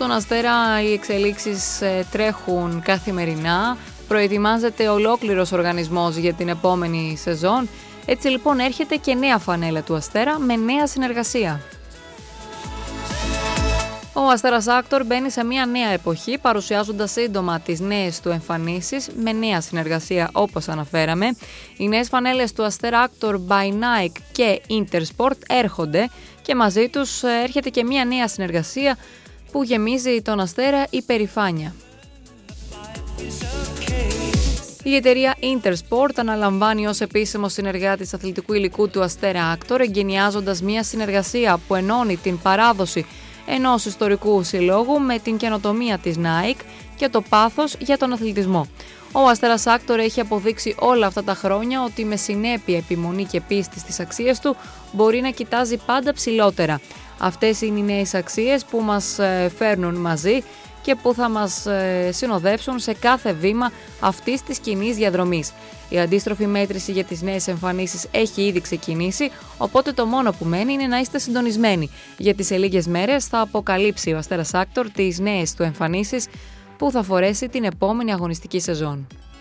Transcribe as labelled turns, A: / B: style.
A: Στον Αστέρα οι εξελίξεις τρέχουν καθημερινά, προετοιμάζεται ολόκληρος οργανισμός για την επόμενη σεζόν. Έτσι λοιπόν έρχεται και νέα φανέλα του Αστέρα με νέα συνεργασία. Ο Αστέρας Άκτορ μπαίνει σε μια νέα εποχή, παρουσιάζοντας σύντομα τις νέες του εμφανίσεις με νέα συνεργασία όπως αναφέραμε. Οι νέες φανέλες του Αστέρα Άκτορ by Nike και Intersport έρχονται και μαζί τους έρχεται και μια νέα συνεργασία που γεμίζει τον Αστέρα υπερηφάνεια. Η εταιρεία Intersport αναλαμβάνει ως επίσημο συνεργάτης αθλητικού υλικού του Αστέρα Άκτορ, εγκαινιάζοντας μια συνεργασία που ενώνει την παράδοση ενός ιστορικού συλλόγου με την καινοτομία της Nike και το πάθος για τον αθλητισμό. Ο Αστέρας Άκτορ έχει αποδείξει όλα αυτά τα χρόνια ότι με συνέπεια, επιμονή και πίστη στις αξίες του μπορεί να κοιτάζει πάντα ψηλότερα. Αυτές είναι οι νέες αξίες που μας φέρνουν μαζί και που θα μας συνοδεύσουν σε κάθε βήμα αυτής της κοινής διαδρομής. Η αντίστροφη μέτρηση για τις νέες εμφανίσεις έχει ήδη ξεκινήσει, οπότε το μόνο που μένει είναι να είστε συντονισμένοι, γιατί σε λίγες μέρες θα αποκαλύψει ο Αστέρας Άκτορ τις νέες του εμφανίσεις που θα φορέσει την επόμενη αγωνιστική σεζόν.